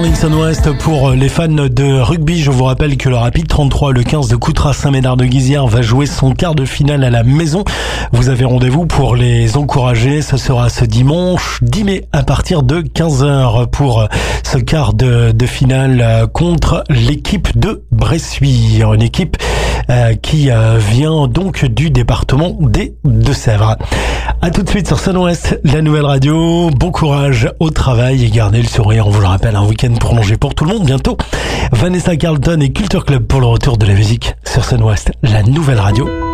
Morning Sun Ouest pour les fans de rugby. Je vous rappelle que le Rapide 33, le 15 de Coutras Saint-Médard-de-Guizière, va jouer son quart de finale à la maison. Vous avez rendez-vous pour les encourager. Ce sera ce dimanche 10 mai à partir de 15h pour ce quart de finale contre l'équipe de Bressuire. Une équipe qui vient donc du département des Deux-Sèvres. À tout de suite sur Sun Ouest, la nouvelle radio. Bon courage au travail et gardez le sourire. On vous le rappelle, un week-end prolongé pour tout le monde bientôt. Vanessa Carlton et Culture Club pour le retour de la musique sur Sun Ouest, la nouvelle radio.